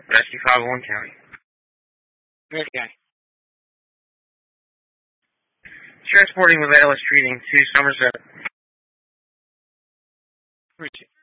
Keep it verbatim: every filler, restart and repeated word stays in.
Rescue five oh one County. This guy. Transporting with Alice Treating to Somerset. Richard.